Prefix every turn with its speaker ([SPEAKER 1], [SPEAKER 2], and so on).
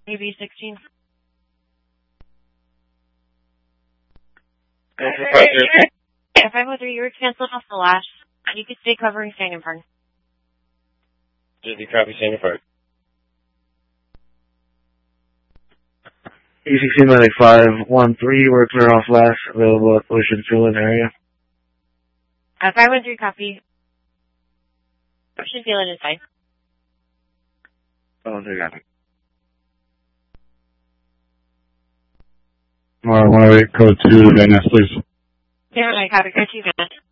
[SPEAKER 1] AB16. If 503, you were canceled off the last. You could stay covering Sandy Park.
[SPEAKER 2] Did you copy Sandy Park?
[SPEAKER 3] E16 Medic 513, we're clear off last, available at Ocean Field area.
[SPEAKER 1] 513, copy. Ocean Field is fine.
[SPEAKER 3] Oh, they got it.
[SPEAKER 4] 108, code 2, Van Ness, please.
[SPEAKER 1] Yeah, I copy. Go to Van Ness.